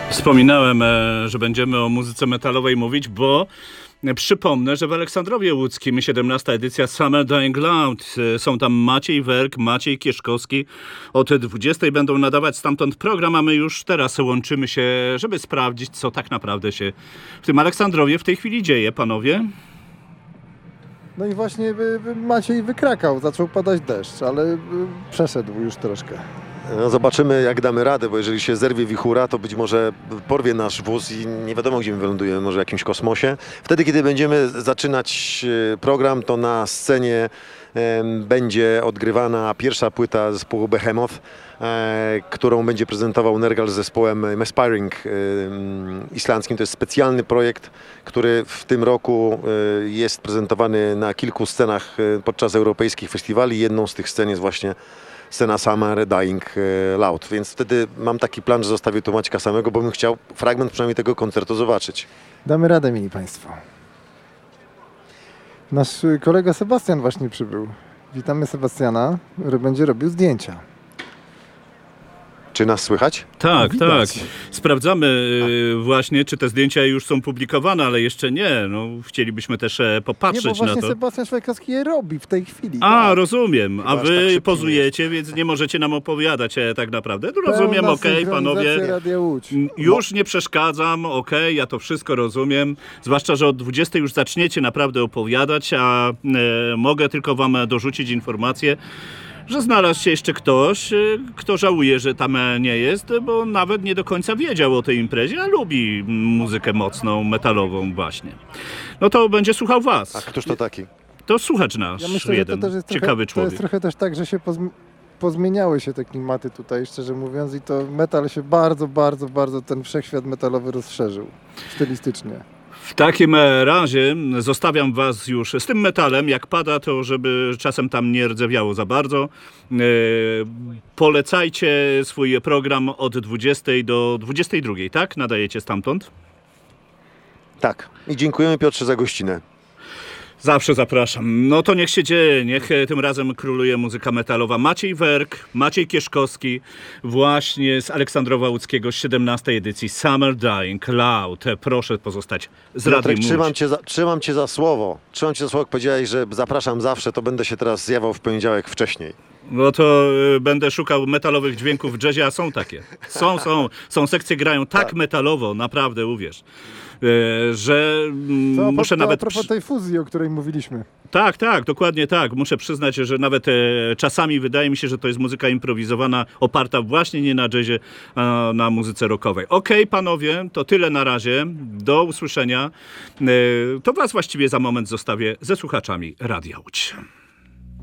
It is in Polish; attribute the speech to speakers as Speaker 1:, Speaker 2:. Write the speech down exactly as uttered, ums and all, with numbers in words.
Speaker 1: Wspominałem, że będziemy o muzyce metalowej mówić, bo przypomnę, że w Aleksandrowie Łódzkim siedemnasta edycja Summer Dying Loud. Są tam Maciej Werk, Maciej Kieszkowski. Od dwudziestej będą nadawać stamtąd program, a my już teraz łączymy się, żeby sprawdzić, co tak naprawdę się w tym Aleksandrowie w tej chwili dzieje, panowie.
Speaker 2: No i właśnie Maciej wykrakał, zaczął padać deszcz, ale przeszedł już troszkę.
Speaker 3: No zobaczymy, jak damy radę, bo jeżeli się zerwie wichura, to być może porwie nasz wóz i nie wiadomo, gdzie my wylądujemy, może w jakimś kosmosie. Wtedy, kiedy będziemy zaczynać program, to na scenie będzie odgrywana pierwsza płyta zespołu Behemoth, którą będzie prezentował Nergal z zespołem Mespiring islandzkim. To jest specjalny projekt, który w tym roku jest prezentowany na kilku scenach podczas europejskich festiwali. Jedną z tych scen jest właśnie scena Summer Dying Loud, więc wtedy mam taki plan, że zostawię tu Maćka samego, bo bym chciał fragment przynajmniej tego koncertu zobaczyć.
Speaker 2: Damy radę, mili państwo. Nasz kolega Sebastian właśnie przybył. Witamy Sebastiana, który będzie robił zdjęcia.
Speaker 3: Czy nas słychać?
Speaker 1: Tak,
Speaker 2: Widać.
Speaker 1: tak. Sprawdzamy y, właśnie, czy te zdjęcia już są publikowane, ale jeszcze nie. No, chcielibyśmy też e,
Speaker 2: Nie,
Speaker 1: popatrzeć
Speaker 2: bo właśnie
Speaker 1: na to.
Speaker 2: Sebastian Szwajkowski je robi w tej chwili.
Speaker 1: A,
Speaker 2: tak.
Speaker 1: rozumiem. A
Speaker 3: Chyba aż
Speaker 1: wy
Speaker 3: tak szybko
Speaker 1: pozujecie, więc nie możecie nam opowiadać e, tak naprawdę. No, rozumiem,
Speaker 2: Pełna
Speaker 1: okej,
Speaker 2: synchronizacja
Speaker 1: panowie.
Speaker 2: Radia Łódź.
Speaker 1: Już nie przeszkadzam, okej, ja to wszystko rozumiem. Zwłaszcza, że od dwudziestej już zaczniecie naprawdę opowiadać, a e, mogę tylko wam dorzucić informację, że znalazł się jeszcze ktoś, kto żałuje, że tam nie jest, bo nawet nie do końca wiedział o tej imprezie, a lubi muzykę mocną, metalową właśnie. No to będzie słuchał was.
Speaker 3: A któż to taki?
Speaker 1: To słuchacz nasz,
Speaker 2: Ja myślę, że to
Speaker 1: jeden
Speaker 2: też jest
Speaker 1: ciekawy
Speaker 2: trochę, to jest
Speaker 1: człowiek.
Speaker 2: trochę też tak, że się pozmi- pozmieniały się te klimaty tutaj, szczerze mówiąc, i to metal się bardzo, bardzo, bardzo ten wszechświat metalowy rozszerzył stylistycznie.
Speaker 1: W takim razie zostawiam was już z tym metalem. Jak pada, to żeby czasem tam nie rdzewiało za bardzo. E, polecajcie swój program od dwudziestej do dwudziestej drugiej, tak? Nadajecie stamtąd?
Speaker 3: Tak. I dziękujemy, Piotrze, za gościnę.
Speaker 1: Zawsze zapraszam. No to niech się dzieje, niech tym razem króluje muzyka metalowa. Maciej Werk, Maciej Kieszkowski, właśnie z Aleksandrowa Łódzkiego z siedemnastej edycji Summer Dying Loud. Proszę pozostać z Radiem
Speaker 3: Piotrek,
Speaker 1: Łódź.
Speaker 3: trzymam cię, za, trzymam cię za słowo. Trzymam cię za słowo, jak powiedziałeś, że zapraszam zawsze, to będę się teraz zjawiał w poniedziałek wcześniej.
Speaker 1: No to y, będę szukał metalowych dźwięków w jazzie, a są takie. Są, są. Są sekcje, grają tak,
Speaker 3: Tak.
Speaker 1: metalowo, naprawdę, uwierz. Y, że mm,
Speaker 2: To a,
Speaker 1: muszę
Speaker 2: to
Speaker 1: nawet...
Speaker 2: a propos tej fuzji, o której mówiliśmy.
Speaker 1: Tak, tak, dokładnie tak. Muszę przyznać, że nawet e, czasami wydaje mi się, że to jest muzyka improwizowana, oparta właśnie nie na jazzie, a na muzyce rockowej. Okej, panowie, to tyle na razie. Do usłyszenia. E, to was właściwie za moment zostawię ze słuchaczami Radia Łódź.